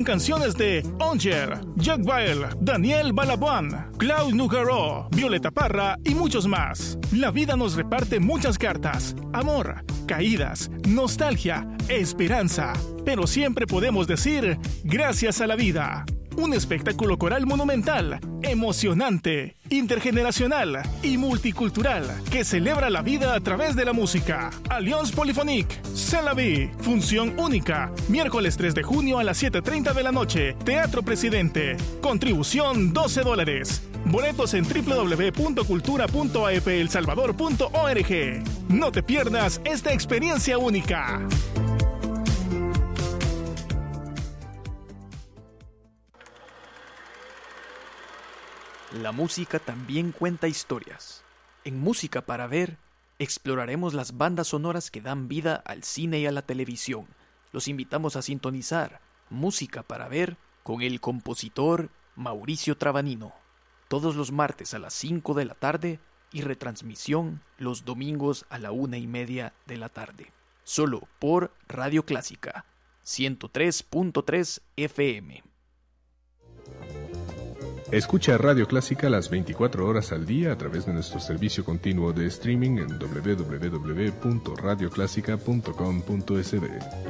canciones de Onger, Jacques Brel, Daniel Balavoine, Claude Nougaro, Violeta Parra y muchos más. La vida nos reparte muchas cartas: amor, caídas, nostalgia, esperanza. Pero siempre podemos decir gracias a la vida. Un espectáculo coral monumental, emocionante, intergeneracional y multicultural que celebra la vida a través de la música. Alliance Polyphonique, C'est la vie, función única, miércoles 3 de junio a las 7:30 de la noche, Teatro Presidente. Contribución $12. Boletos en www.cultura.afelsalvador.org. No te pierdas esta experiencia única. La música también cuenta historias. En Música para Ver, exploraremos las bandas sonoras que dan vida al cine y a la televisión. Los invitamos a sintonizar Música para Ver con el compositor Mauricio Trabanino. Todos los martes a las 5 de la tarde y retransmisión los domingos a la 1:30 de la tarde. Solo por Radio Clásica, 103.3 FM. Escucha Radio Clásica las 24 horas al día a través de nuestro servicio continuo de streaming en www.radioclásica.com.sb.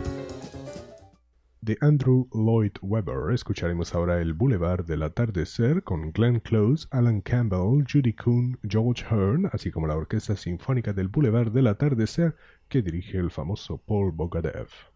De Andrew Lloyd Webber escucharemos ahora El Boulevard del Atardecer con Glenn Close, Alan Campbell, Judy Kuhn, George Hearn, así como la Orquesta Sinfónica del Boulevard del Atardecer que dirige el famoso Paul Bogadev.